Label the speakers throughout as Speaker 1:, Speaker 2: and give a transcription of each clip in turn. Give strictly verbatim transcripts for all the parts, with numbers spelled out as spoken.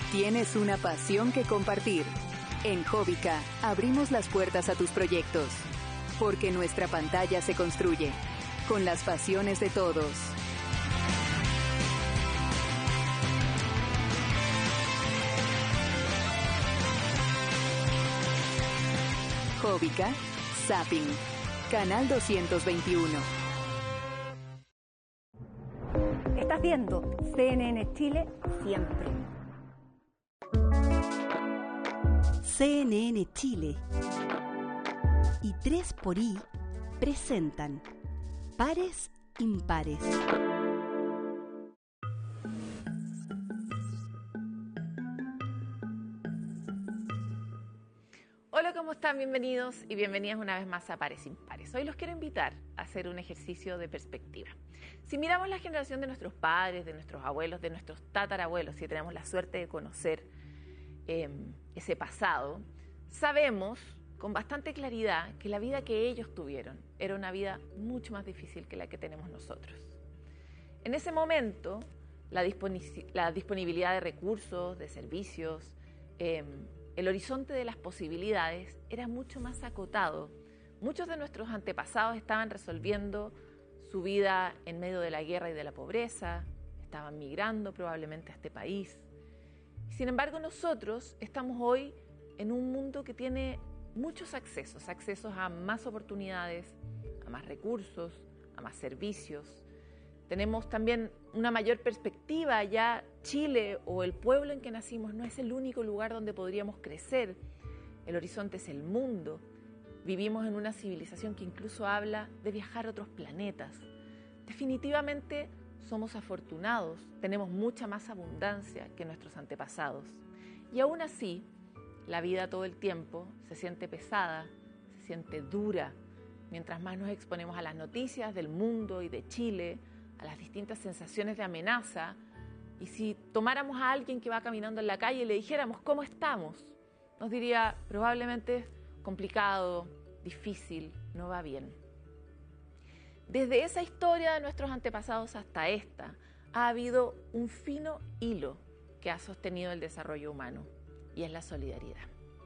Speaker 1: Tienes una pasión que compartir. En Jóbica abrimos las puertas a tus proyectos, porque nuestra pantalla se construye con las pasiones de todos. Jóbica, Zapping, Canal doscientos veintiuno.
Speaker 2: Estás viendo C N N Chile siempre.
Speaker 3: C N N Chile y tres por I presentan Pares Impares.
Speaker 4: Hola, ¿cómo están? Bienvenidos y bienvenidas una vez más a Pares Impares. Hoy los quiero invitar a hacer un ejercicio de perspectiva. Si miramos la generación de nuestros padres, de nuestros abuelos, de nuestros tatarabuelos, si tenemos la suerte de conocer eh, ese pasado, sabemos con bastante claridad que la vida que ellos tuvieron era una vida mucho más difícil que la que tenemos nosotros. En ese momento, la, disponi- la disponibilidad de recursos, de servicios, eh, el horizonte de las posibilidades era mucho más acotado. Muchos de nuestros antepasados estaban resolviendo su vida en medio de la guerra y de la pobreza, estaban migrando probablemente a este país. Sin embargo, nosotros estamos hoy en un mundo que tiene muchos accesos, accesos a más oportunidades, a más recursos, a más servicios. Tenemos también una mayor perspectiva. Ya Chile o el pueblo en que nacimos no es el único lugar donde podríamos crecer. El horizonte es el mundo. Vivimos en una civilización que incluso habla de viajar a otros planetas. Definitivamente somos afortunados, tenemos mucha más abundancia que nuestros antepasados. Y aún así, la vida todo el tiempo se siente pesada, se siente dura. Mientras más nos exponemos a las noticias del mundo y de Chile, a las distintas sensaciones de amenaza, y si tomáramos a alguien que va caminando en la calle y le dijéramos ¿cómo estamos?, nos diría probablemente complicado, difícil, no va bien. Desde esa historia de nuestros antepasados hasta esta, ha habido un fino hilo que ha sostenido el desarrollo humano, y es la solidaridad.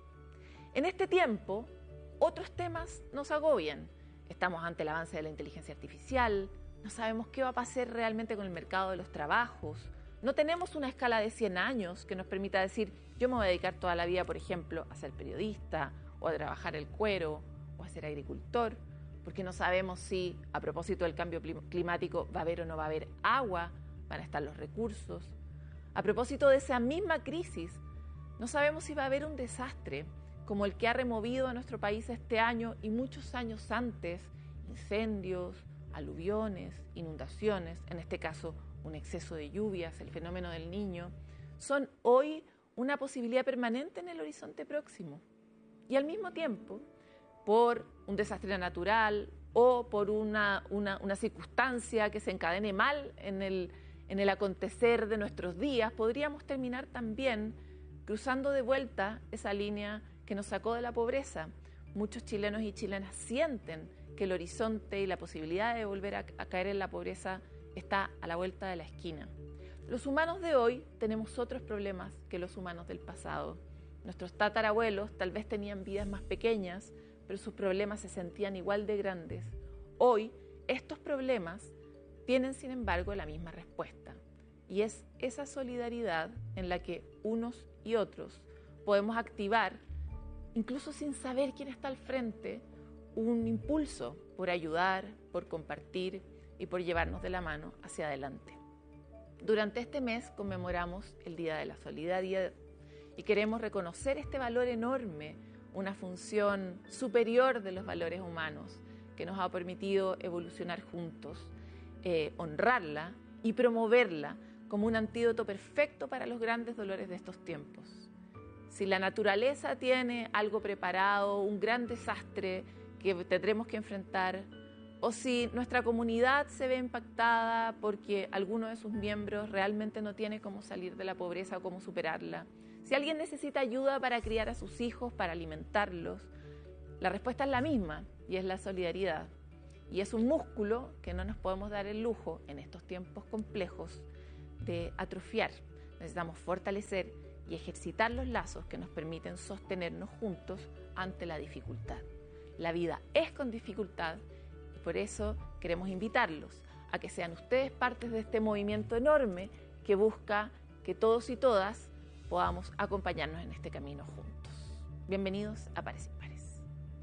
Speaker 4: En este tiempo, otros temas nos agobian. Estamos ante el avance de la inteligencia artificial, no sabemos qué va a pasar realmente con el mercado de los trabajos, no tenemos una escala de cien años que nos permita decir yo me voy a dedicar toda la vida, por ejemplo, a ser periodista, o a trabajar el cuero, o a ser agricultor, porque no sabemos si, a propósito del cambio climático, va a haber o no va a haber agua, van a estar los recursos. A propósito de esa misma crisis, no sabemos si va a haber un desastre como el que ha removido a nuestro país este año y muchos años antes, incendios, aluviones, inundaciones, en este caso un exceso de lluvias, el fenómeno del Niño, son hoy una posibilidad permanente en el horizonte próximo. Y al mismo tiempo, por un desastre natural o por una, una, una circunstancia que se encadene mal en el, en el acontecer de nuestros días, podríamos terminar también cruzando de vuelta esa línea que nos sacó de la pobreza. Muchos chilenos y chilenas sienten que el horizonte y la posibilidad de volver a, a caer en la pobreza está a la vuelta de la esquina. Los humanos de hoy tenemos otros problemas que los humanos del pasado. Nuestros tatarabuelos tal vez tenían vidas más pequeñas, pero sus problemas se sentían igual de grandes. Hoy, estos problemas tienen, sin embargo, la misma respuesta. Y es esa solidaridad en la que unos y otros podemos activar, incluso sin saber quién está al frente, un impulso por ayudar, por compartir y por llevarnos de la mano hacia adelante. Durante este mes conmemoramos el Día de la Solidaridad y queremos reconocer este valor enorme, una función superior de los valores humanos que nos ha permitido evolucionar juntos, eh, honrarla y promoverla como un antídoto perfecto para los grandes dolores de estos tiempos. Si la naturaleza tiene algo preparado, un gran desastre que tendremos que enfrentar, o si nuestra comunidad se ve impactada porque alguno de sus miembros realmente no tiene cómo salir de la pobreza o cómo superarla, si alguien necesita ayuda para criar a sus hijos, para alimentarlos, la respuesta es la misma, y es la solidaridad. Y es un músculo que no nos podemos dar el lujo en estos tiempos complejos de atrofiar. Necesitamos fortalecer y ejercitar los lazos que nos permiten sostenernos juntos ante la dificultad. La vida es con dificultad y por eso queremos invitarlos a que sean ustedes partes de este movimiento enorme que busca que todos y todas podamos acompañarnos en este camino juntos. Bienvenidos a Pares Impares.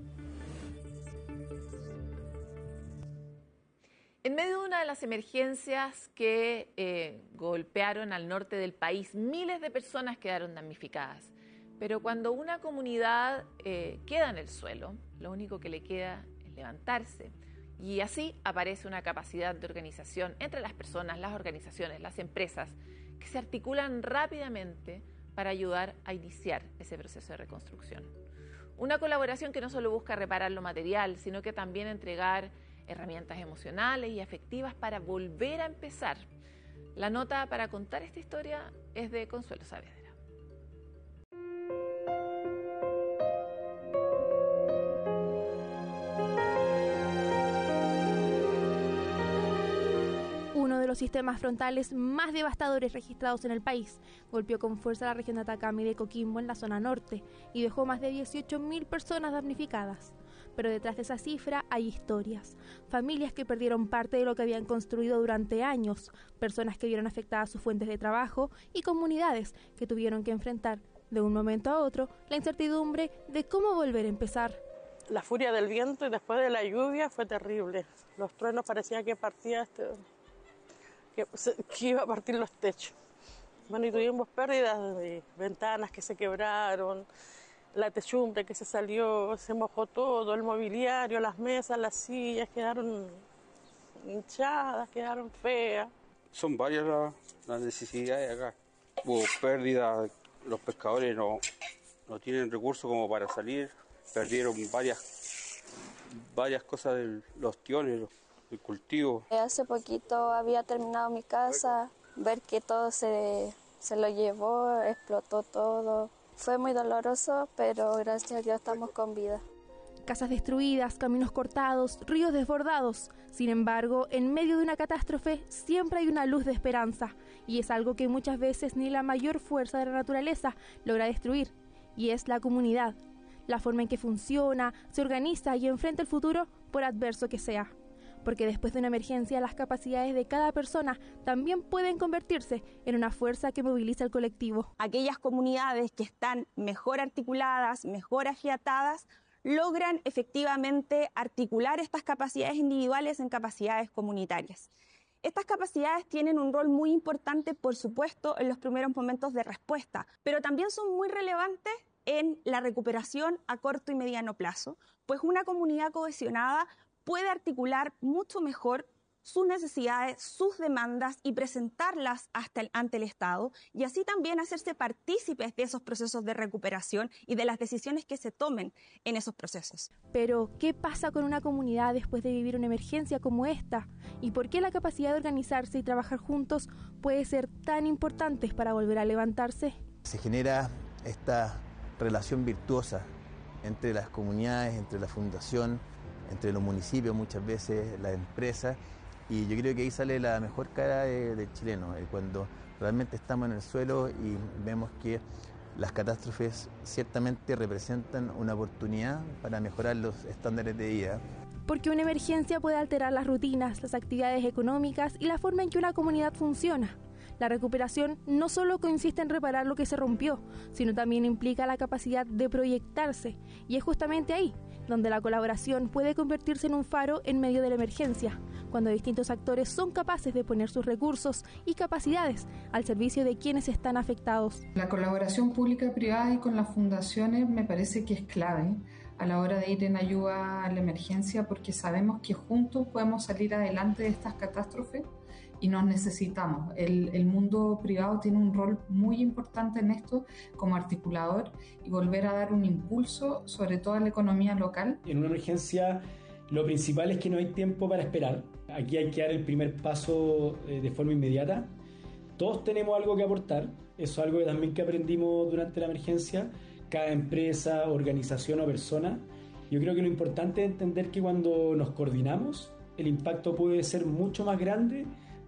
Speaker 4: En medio de una de las emergencias que eh, golpearon al norte del país, miles de personas quedaron damnificadas. Pero cuando una comunidad eh, queda en el suelo, lo único que le queda es levantarse. Y así aparece una capacidad de organización entre las personas, las organizaciones, las empresas, que se articulan rápidamente para ayudar a iniciar ese proceso de reconstrucción. Una colaboración que no solo busca reparar lo material, sino que también entregar herramientas emocionales y afectivas para volver a empezar. La nota para contar esta historia es de Consuelo Saavedra.
Speaker 5: Uno de los sistemas frontales más devastadores registrados en el país golpeó con fuerza la región de Atacama y de Coquimbo en la zona norte y dejó más de dieciocho mil personas damnificadas. Pero detrás de esa cifra hay historias, familias que perdieron parte de lo que habían construido durante años, personas que vieron afectadas sus fuentes de trabajo y comunidades que tuvieron que enfrentar de un momento a otro la incertidumbre de cómo volver a empezar.
Speaker 6: La furia del viento y después de la lluvia fue terrible. Los truenos parecía que partía este, que, que iba a partir los techos. Bueno, y tuvimos pérdidas de ventanas que se quebraron, la techumbre que se salió, se mojó todo, el mobiliario, las mesas, las sillas quedaron hinchadas, quedaron feas.
Speaker 7: Son varias las, las necesidades acá. Hubo pérdida, los pescadores no, no tienen recursos como para salir, perdieron varias, varias cosas de los tiones, el cultivo.
Speaker 8: Hace poquito había terminado mi casa, ver que todo se, se lo llevó, explotó todo. Fue muy doloroso, pero gracias a Dios estamos con vida.
Speaker 5: Casas destruidas, caminos cortados, ríos desbordados. Sin embargo, en medio de una catástrofe siempre hay una luz de esperanza, y es algo que muchas veces ni la mayor fuerza de la naturaleza logra destruir, y es la comunidad, la forma en que funciona, se organiza y enfrenta el futuro por adverso que sea. Porque después de una emergencia, las capacidades de cada persona también pueden convertirse en una fuerza que moviliza al colectivo.
Speaker 9: Aquellas comunidades que están mejor articuladas, mejor afiatadas, logran efectivamente articular estas capacidades individuales en capacidades comunitarias. Estas capacidades tienen un rol muy importante, por supuesto, en los primeros momentos de respuesta, pero también son muy relevantes en la recuperación a corto y mediano plazo, pues una comunidad cohesionada puede articular mucho mejor sus necesidades, sus demandas y presentarlas hasta el, ante el Estado, y así también hacerse partícipes de esos procesos de recuperación y de las decisiones que se tomen en esos procesos.
Speaker 5: Pero, ¿qué pasa con una comunidad después de vivir una emergencia como esta? ¿Y por qué la capacidad de organizarse y trabajar juntos puede ser tan importante para volver a levantarse?
Speaker 10: Se genera esta relación virtuosa entre las comunidades, entre la fundación, entre los municipios, muchas veces las empresas, y yo creo que ahí sale la mejor cara de, del chileno, eh, cuando realmente estamos en el suelo y vemos que las catástrofes ciertamente representan una oportunidad para mejorar los estándares de vida.
Speaker 5: Porque una emergencia puede alterar las rutinas, las actividades económicas y la forma en que una comunidad funciona. La recuperación no solo consiste en reparar lo que se rompió, sino también implica la capacidad de proyectarse, y es justamente ahí donde la colaboración puede convertirse en un faro en medio de la emergencia, cuando distintos actores son capaces de poner sus recursos y capacidades al servicio de quienes están afectados.
Speaker 11: La colaboración pública-privada y con las fundaciones me parece que es clave a la hora de ir en ayuda a la emergencia, porque sabemos que juntos podemos salir adelante de estas catástrofes y nos necesitamos. El, el mundo privado tiene un rol muy importante en esto como articulador y volver a dar un impulso sobre todo a la economía local.
Speaker 12: En una emergencia lo principal es que no hay tiempo para esperar. Aquí hay que dar el primer paso eh, de forma inmediata. Todos tenemos algo que aportar, eso es algo que también que aprendimos durante la emergencia, cada empresa, organización o persona. Yo creo que lo importante es entender que cuando nos coordinamos, el impacto puede ser mucho más grande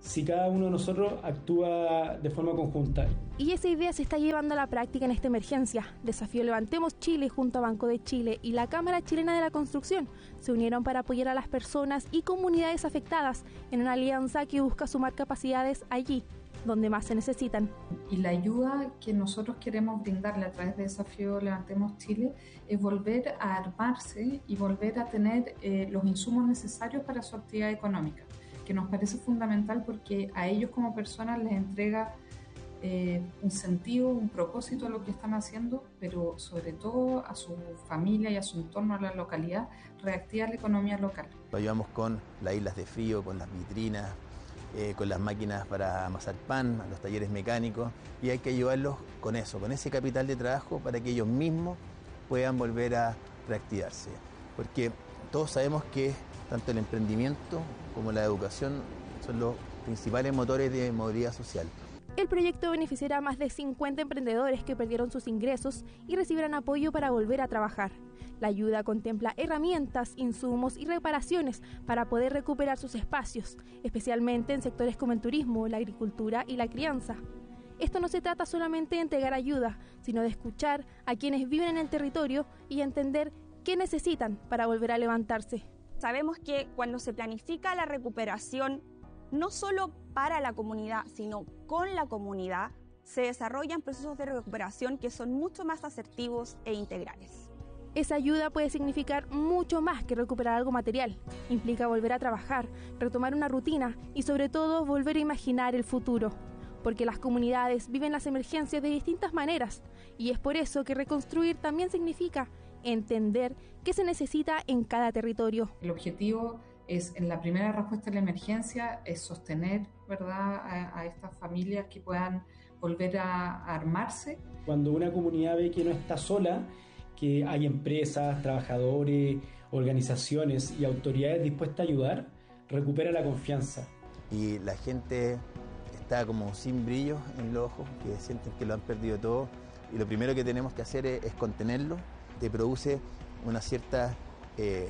Speaker 12: si cada uno de nosotros actúa de forma conjunta.
Speaker 5: Y esa idea se está llevando a la práctica en esta emergencia. Desafío Levantemos Chile junto a Banco de Chile y la Cámara Chilena de la Construcción se unieron para apoyar a las personas y comunidades afectadas en una alianza que busca sumar capacidades allí donde más se necesitan.
Speaker 11: Y la ayuda que nosotros queremos brindarle a través de Desafío Levantemos Chile es volver a armarse y volver a tener eh, los insumos necesarios para su actividad económica, que nos parece fundamental porque a ellos como personas les entrega eh, un sentido, un propósito a lo que están haciendo, pero sobre todo a su familia y a su entorno, a la localidad, reactivar la economía local.
Speaker 10: Lo ayudamos con las islas de frío, con las vitrinas, eh, con las máquinas para amasar pan, los talleres mecánicos, y hay que ayudarlos con eso, con ese capital de trabajo para que ellos mismos puedan volver a reactivarse. Porque todos sabemos que tanto el emprendimiento como la educación son los principales motores de movilidad social.
Speaker 5: El proyecto beneficiará a más de cincuenta emprendedores que perdieron sus ingresos y recibirán apoyo para volver a trabajar. La ayuda contempla herramientas, insumos y reparaciones para poder recuperar sus espacios, especialmente en sectores como el turismo, la agricultura y la crianza. Esto no se trata solamente de entregar ayuda, sino de escuchar a quienes viven en el territorio y entender qué necesitan para volver a levantarse.
Speaker 9: Sabemos que cuando se planifica la recuperación, no solo para la comunidad, sino con la comunidad, se desarrollan procesos de recuperación que son mucho más asertivos e integrales.
Speaker 5: Esa ayuda puede significar mucho más que recuperar algo material. Implica volver a trabajar, retomar una rutina y sobre todo volver a imaginar el futuro. Porque las comunidades viven las emergencias de distintas maneras y es por eso que reconstruir también significa entender qué se necesita en cada territorio.
Speaker 11: El objetivo es, en la primera respuesta a la emergencia, es sostener, ¿verdad?, a, a estas familias que puedan volver a, a armarse.
Speaker 12: Cuando una comunidad ve que no está sola, que hay empresas, trabajadores, organizaciones y autoridades dispuestas a ayudar, recupera la confianza.
Speaker 10: Y la gente está como sin brillo en los ojos, que sienten que lo han perdido todo, y lo primero que tenemos que hacer es, es contenerlo. Te produce una cierta eh,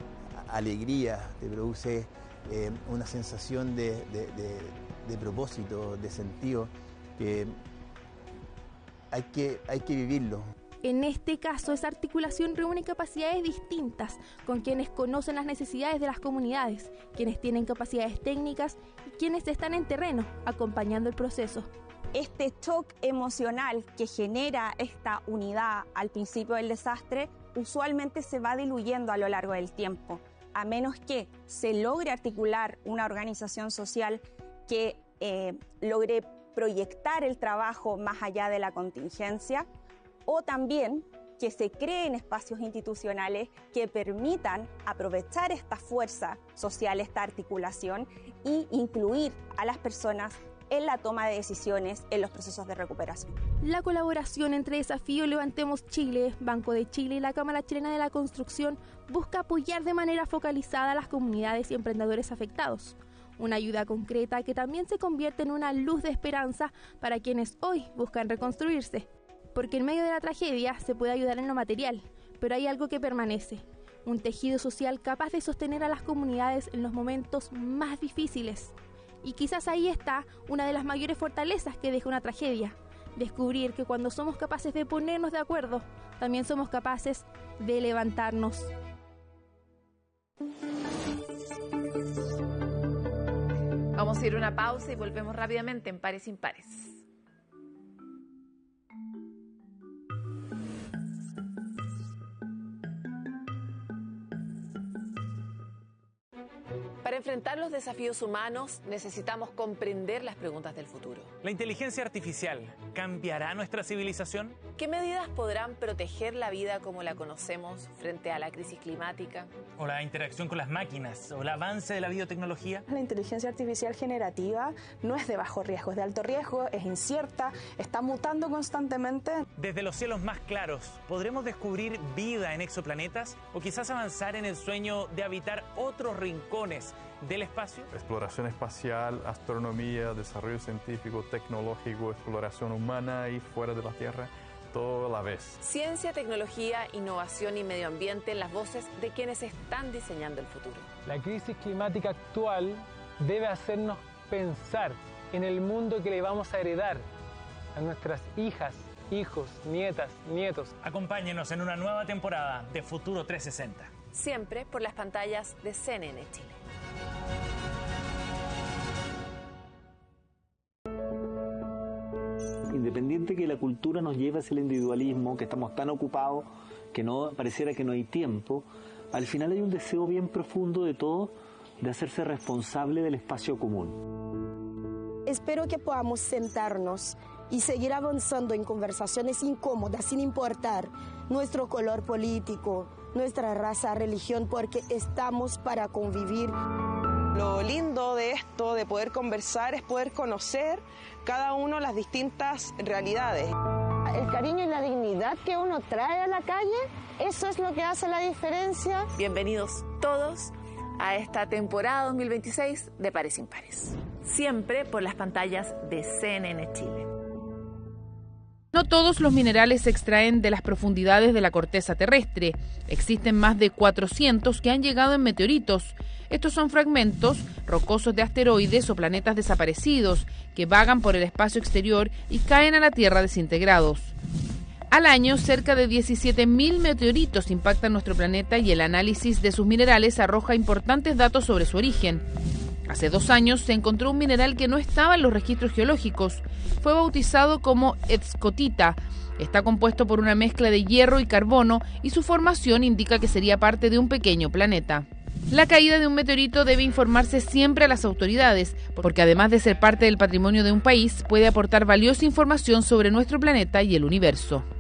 Speaker 10: alegría, te produce eh, una sensación de, de, de, de propósito, de sentido, que hay que, hay que vivirlo.
Speaker 5: En este caso, esa articulación reúne capacidades distintas con quienes conocen las necesidades de las comunidades, quienes tienen capacidades técnicas y quienes están en terreno acompañando el proceso.
Speaker 9: Este shock emocional que genera esta unidad al principio del desastre usualmente se va diluyendo a lo largo del tiempo, a menos que se logre articular una organización social que eh, logre proyectar el trabajo más allá de la contingencia, o también que se creen espacios institucionales que permitan aprovechar esta fuerza social, esta articulación, e incluir a las personas en la toma de decisiones en los procesos de recuperación.
Speaker 5: La colaboración entre Desafío Levantemos Chile, Banco de Chile y la Cámara Chilena de la Construcción busca apoyar de manera focalizada a las comunidades y emprendedores afectados. Una ayuda concreta que también se convierte en una luz de esperanza para quienes hoy buscan reconstruirse. Porque en medio de la tragedia se puede ayudar en lo material, pero hay algo que permanece, un tejido social capaz de sostener a las comunidades en los momentos más difíciles. Y quizás ahí está una de las mayores fortalezas que deja una tragedia, descubrir que cuando somos capaces de ponernos de acuerdo, también somos capaces de levantarnos.
Speaker 4: Vamos a ir a una pausa y volvemos rápidamente en Pares Impares. Para enfrentar los desafíos humanos necesitamos comprender las preguntas del futuro.
Speaker 13: ¿La inteligencia artificial cambiará nuestra civilización?
Speaker 4: ¿Qué medidas podrán proteger la vida como la conocemos frente a la crisis climática?
Speaker 13: ¿O la interacción con las máquinas? ¿O el avance de la biotecnología?
Speaker 14: La inteligencia artificial generativa no es de bajo riesgo, es de alto riesgo, es incierta, está mutando constantemente.
Speaker 13: Desde los cielos más claros, ¿podremos descubrir vida en exoplanetas? ¿O quizás avanzar en el sueño de habitar otros rincones del espacio?
Speaker 15: Exploración espacial, astronomía, desarrollo científico, tecnológico, exploración humana y fuera de la Tierra, todo a la vez.
Speaker 4: Ciencia, tecnología, innovación y medio ambiente en las voces de quienes están diseñando el futuro.
Speaker 16: La crisis climática actual debe hacernos pensar en el mundo que le vamos a heredar a nuestras hijas, hijos, nietas, nietos.
Speaker 13: Acompáñenos en una nueva temporada de Futuro trescientos sesenta.
Speaker 4: Siempre por las pantallas de C N N Chile.
Speaker 17: Independiente que la cultura nos lleve hacia el individualismo, que estamos tan ocupados que no pareciera que no hay tiempo, al final hay un deseo bien profundo de todos de hacerse responsable del espacio común.
Speaker 18: Espero que podamos sentarnos y seguir avanzando en conversaciones incómodas sin importar nuestro color político, nuestra raza, religión, porque estamos para convivir.
Speaker 19: Lo lindo de esto, de poder conversar, es poder conocer cada uno las distintas realidades.
Speaker 20: El cariño y la dignidad que uno trae a la calle, eso es lo que hace la diferencia.
Speaker 4: Bienvenidos todos a esta temporada dos mil veintiséis de Pares Impares. Siempre por las pantallas de C N N Chile.
Speaker 21: No todos los minerales se extraen de las profundidades de la corteza terrestre. Existen más de cuatrocientos que han llegado en meteoritos. Estos son fragmentos rocosos de asteroides o planetas desaparecidos que vagan por el espacio exterior y caen a la Tierra desintegrados. Al año, cerca de diecisiete mil meteoritos impactan nuestro planeta y el análisis de sus minerales arroja importantes datos sobre su origen. Hace dos años se encontró un mineral que no estaba en los registros geológicos. Fue bautizado como escotita. Está compuesto por una mezcla de hierro y carbono y su formación indica que sería parte de un pequeño planeta. La caída de un meteorito debe informarse siempre a las autoridades, porque además de ser parte del patrimonio de un país, puede aportar valiosa información sobre nuestro planeta y el universo.